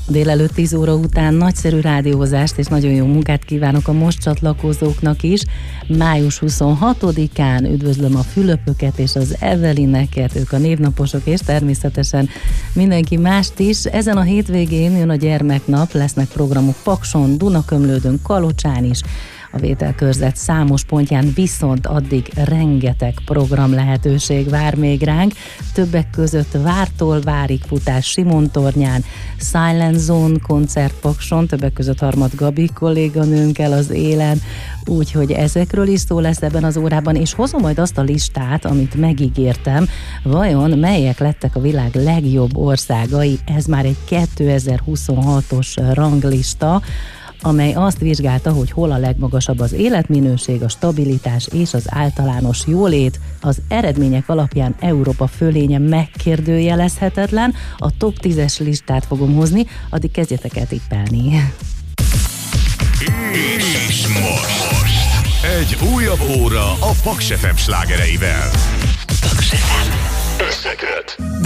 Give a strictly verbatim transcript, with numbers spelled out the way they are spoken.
Délelőtt tíz óra után nagyszerű rádiózást és nagyon jó munkát kívánok a most csatlakozóknak is. május huszonhatodikán üdvözlöm a Fülöpöket és az Evelineket, ők a névnaposok, és természetesen mindenki mást is. Ezen a hétvégén jön a gyermeknap, lesznek programok Pakson, Dunakömlődön, Kalocsán is, a vételkörzet számos pontján, viszont addig rengeteg program lehetőség vár még ránk. Többek között Vártól Várig futás Simontornyán, Silent Zone koncert Pakson, többek között Harmat Gabi kolléganőnkkel az élen, úgyhogy ezekről is szó lesz ebben az órában, és hozom majd azt a listát, amit megígértem. Vajon melyek lettek a világ legjobb országai? Ez már egy kétezer-huszonhatos ranglista, amely azt vizsgálta, hogy hol a legmagasabb az életminőség, a stabilitás és az általános jólét. Az eredmények alapján Európa fölénye megkérdőjelezhetetlen. A top tízes listát fogom hozni, addig kezdjetek el tippelni. És most egy újabb óra a Paks ef em slágereivel. Paks ef em összeköt.